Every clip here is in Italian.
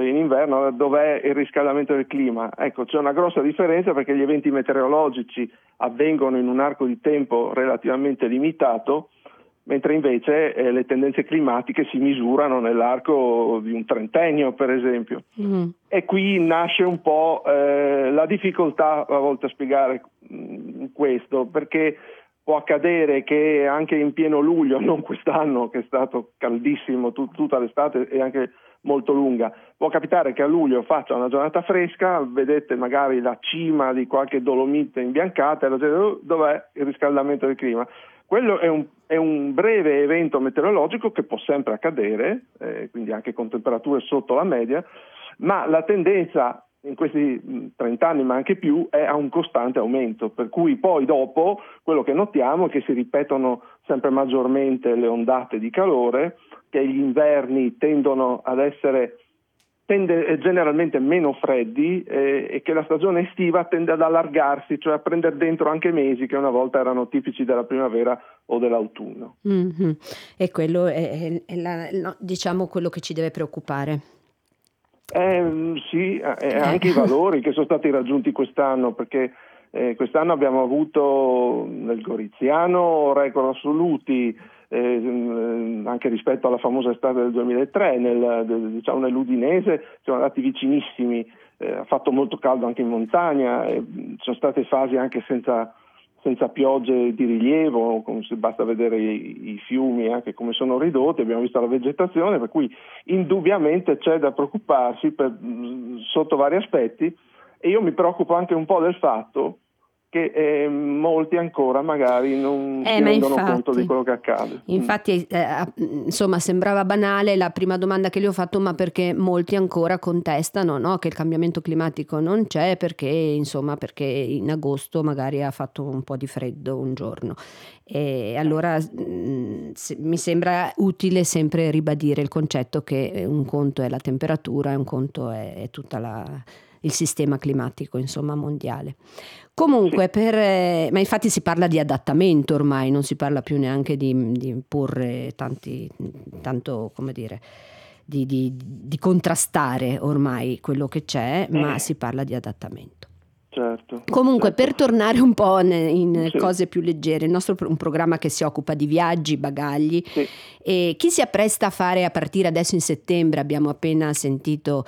in inverno, dov'è il riscaldamento del clima? Ecco, c'è una grossa differenza perché gli eventi meteorologici avvengono in un arco di tempo relativamente limitato, mentre invece le tendenze climatiche si misurano nell'arco di un trentennio, per esempio. E qui nasce un po' la difficoltà a volte a spiegare questo, perché può accadere che anche in pieno luglio, non quest'anno che è stato caldissimo tutta l'estate e anche molto lunga, può capitare che a luglio faccia una giornata fresca, vedete magari la cima di qualche Dolomite imbiancata e la gente, dov'è il riscaldamento del clima? Quello è un breve evento meteorologico che può sempre accadere, quindi anche con temperature sotto la media, ma la tendenza in questi 30 anni, ma anche più, è a un costante aumento, per cui poi dopo quello che notiamo è che si ripetono sempre maggiormente le ondate di calore, che gli inverni tendono ad essere generalmente meno freddi e che la stagione estiva tende ad allargarsi, cioè a prendere dentro anche mesi che una volta erano tipici della primavera o dell'autunno. Mm-hmm. E quello diciamo quello che ci deve preoccupare. Sì, anche i valori che sono stati raggiunti quest'anno, perché quest'anno abbiamo avuto nel Goriziano record assoluti, anche rispetto alla famosa estate del 2003, nell'Udinese siamo andati vicinissimi, ha fatto molto caldo anche in montagna, sono state fasi anche senza piogge di rilievo, basta vedere i fiumi anche come sono ridotti, abbiamo visto la vegetazione, per cui indubbiamente c'è da preoccuparsi sotto vari aspetti, e io mi preoccupo anche un po' del fatto che molti ancora magari non si rendono conto di quello che accade. Infatti, insomma, sembrava banale la prima domanda che le ho fatto, ma perché molti ancora contestano, no, che il cambiamento climatico non c'è, perché in agosto magari ha fatto un po' di freddo un giorno. E allora mi sembra utile sempre ribadire il concetto che un conto è la temperatura e un conto è tutta il sistema climatico, insomma, mondiale. Comunque, sì. Ma infatti si parla di adattamento ormai, non si parla più neanche di imporre tanto, come dire, di contrastare ormai quello che c'è, ma si parla di adattamento. Certo. Comunque, per tornare un po' in sì. cose più leggere, il nostro un programma che si occupa di viaggi, bagagli, sì. E chi si appresta a fare a partire adesso in settembre, abbiamo appena sentito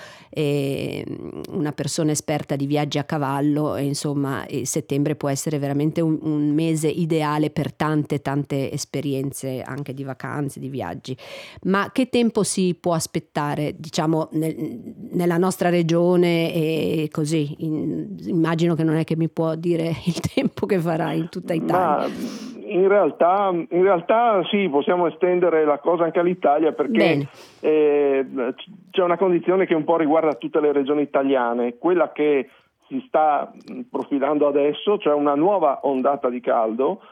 una persona esperta di viaggi a cavallo, e insomma settembre può essere veramente un mese ideale per tante esperienze anche di vacanze, di viaggi. Ma che tempo si può aspettare, diciamo, nella nostra regione e così? Immagino che non è che mi può dire il tempo che farà in tutta Italia. Ma in realtà sì, possiamo estendere la cosa anche all'Italia, perché c'è una condizione che un po' riguarda tutte le regioni italiane, quella che si sta profilando adesso, cioè una nuova ondata di caldo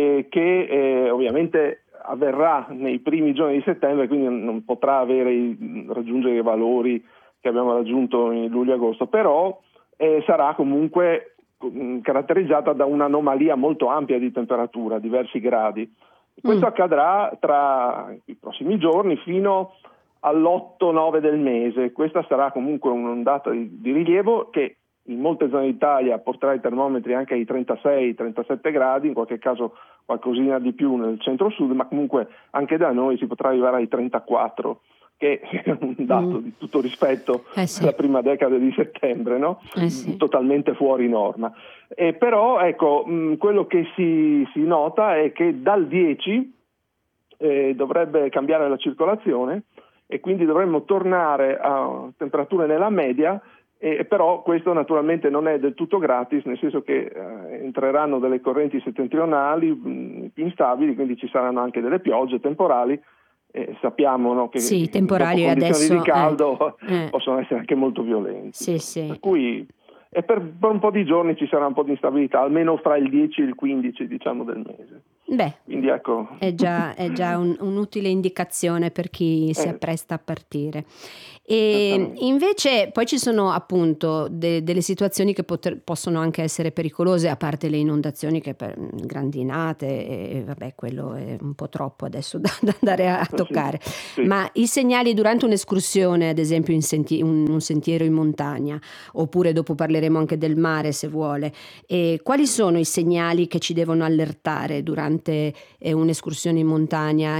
che ovviamente avverrà nei primi giorni di settembre, quindi non potrà raggiungere i valori che abbiamo raggiunto in luglio e agosto, però sarà comunque caratterizzata da un'anomalia molto ampia di temperatura, diversi gradi. Questo accadrà tra i prossimi giorni fino all'8-9 del mese. Questa sarà comunque un'ondata di rilievo che in molte zone d'Italia porterà i termometri anche ai 36-37 gradi, in qualche caso qualcosina di più nel centro-sud, ma comunque anche da noi si potrà arrivare ai 34, che è un dato di tutto rispetto alla prima decade di settembre, no? Totalmente fuori norma. Però ecco, quello che si nota è che dal 10 dovrebbe cambiare la circolazione e quindi dovremmo tornare a temperature nella media, però questo naturalmente non è del tutto gratis, nel senso che entreranno delle correnti settentrionali più instabili, quindi ci saranno anche delle piogge temporali. Sappiamo, no, che i temporali dopo condizioni adesso di caldo possono essere anche molto violenti. Per cui per un po' di giorni ci sarà un po' di instabilità, almeno fra il 10 e il 15, diciamo, del mese. Quindi ecco, è già un'utile indicazione per chi si appresta a partire. E invece poi ci sono appunto delle situazioni che possono anche essere pericolose, a parte le inondazioni che per grandinate, e vabbè, quello è un po' troppo adesso da andare a toccare. Sì. Ma i segnali durante un'escursione, ad esempio un sentiero in montagna, oppure dopo parleremo anche del mare se vuole, quali sono i segnali che ci devono allertare durante un'escursione in montagna,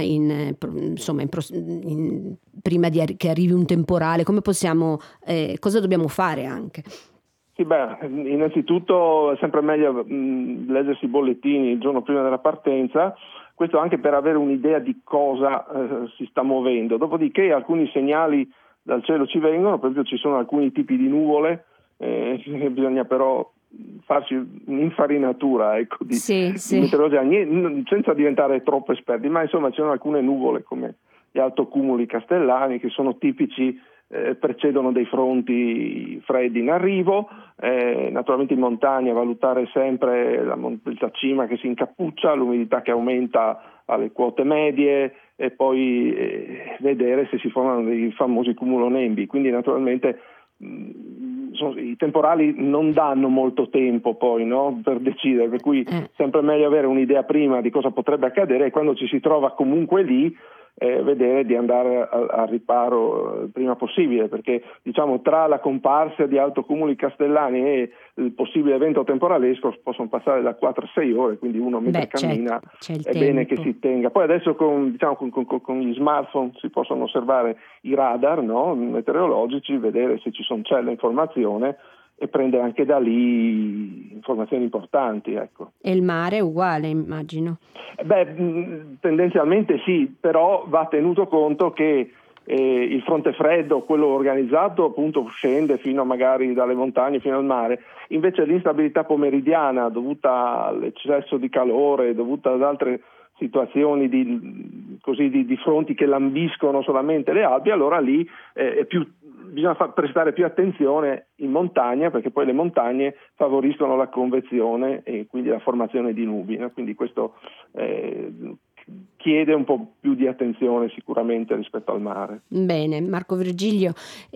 prima che arrivi un temporale? Come possiamo, cosa dobbiamo fare anche? Sì, innanzitutto è sempre meglio leggersi i bollettini il giorno prima della partenza, questo anche per avere un'idea di cosa si sta muovendo. Dopodiché alcuni segnali dal cielo ci vengono, per esempio ci sono alcuni tipi di nuvole, bisogna però farci un'infarinatura di meteorologia, senza diventare troppo esperti, ma insomma ci sono alcune nuvole come gli altocumuli castellani che sono tipici, precedono dei fronti freddi in arrivo, naturalmente in montagna valutare sempre il cima che si incappuccia, l'umidità che aumenta alle quote medie e poi vedere se si formano dei famosi cumulonembi, quindi naturalmente i temporali non danno molto tempo poi, no, per decidere, per cui sempre meglio avere un'idea prima di cosa potrebbe accadere e quando ci si trova comunque lì vedere di andare al riparo il prima possibile, perché diciamo tra la comparsa di altocumuli castellani e il possibile evento temporalesco possono passare da 4 a 6 ore, quindi uno mentre cammina c'è è bene che si tenga. Poi adesso con gli smartphone si possono osservare i radar, no, meteorologici, vedere se ci sono celle in formazione e prendere anche da lì informazioni importanti, ecco. E il mare è uguale, immagino? Tendenzialmente sì, però va tenuto conto che il fronte freddo, quello organizzato, appunto scende fino magari dalle montagne fino al mare, invece l'instabilità pomeridiana dovuta all'eccesso di calore, dovuta ad altre situazioni di fronti che lambiscono solamente le Alpi, allora lì bisogna prestare più attenzione in montagna, perché poi le montagne favoriscono la convezione e quindi la formazione di nubi, no? Quindi questo chiede un po' più di attenzione sicuramente rispetto al mare. Bene, Marco Virgili,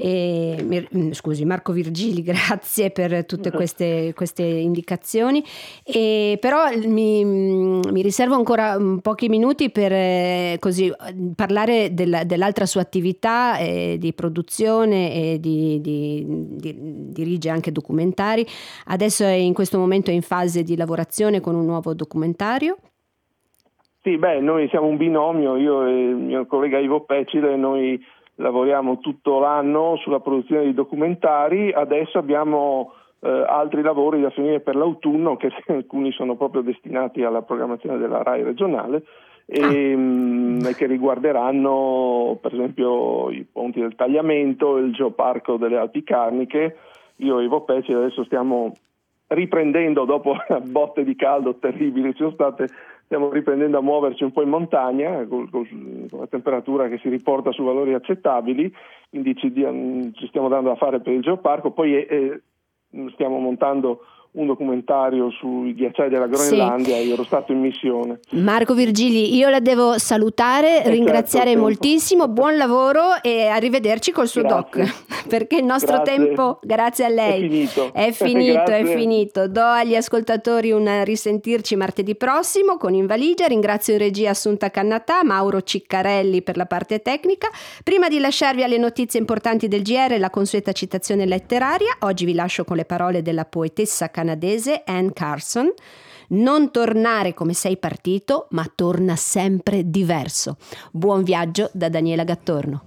grazie per tutte queste indicazioni. Però mi riservo ancora pochi minuti per così parlare dell'altra sua attività di produzione e dirige anche documentari. Adesso in questo momento è in fase di lavorazione con un nuovo documentario. Sì, noi siamo un binomio, io e il mio collega Ivo Pecile, noi lavoriamo tutto l'anno sulla produzione di documentari, adesso abbiamo altri lavori da finire per l'autunno, che alcuni sono proprio destinati alla programmazione della RAI regionale e che riguarderanno per esempio i ponti del Tagliamento, il geoparco delle Alpi Carniche. Io e Ivo Pecile adesso stiamo riprendendo, dopo botte di caldo terribili ci sono state, stiamo riprendendo a muoverci un po' in montagna con la temperatura che si riporta su valori accettabili, quindi ci stiamo dando da fare per il geoparco, poi stiamo montando un documentario sui ghiacciai della Groenlandia. Io ero stato in missione. Marco Virgili, io la devo salutare, ringraziare moltissimo, buon lavoro e arrivederci col suo doc, perché il nostro tempo, grazie a lei, è finito. Do agli ascoltatori un risentirci martedì prossimo con In Valigia. Ringrazio in regia Assunta Cannatà, Mauro Ciccarelli per la parte tecnica. Prima di lasciarvi alle notizie importanti del GR, la consueta citazione letteraria. Oggi vi lascio con le parole della poetessa canadese Anne Carson: non tornare come sei partito, ma torna sempre diverso. Buon viaggio da Daniela Gattorno.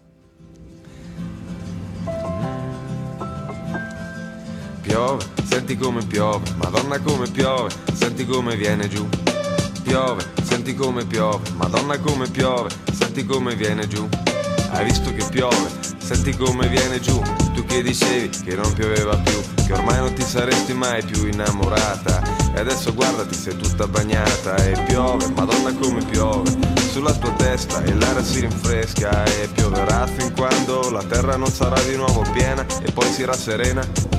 Piove, senti come piove, Madonna come piove, senti come viene giù. Piove, senti come piove, Madonna come piove, senti come viene giù. Hai visto che piove, senti come viene giù. Tu che dicevi che non pioveva più, che ormai non ti saresti mai più innamorata, e adesso guardati, sei tutta bagnata. E piove, Madonna come piove, sulla tua testa e l'aria si rinfresca. E pioverà fin quando la terra non sarà di nuovo piena e poi si rasserena.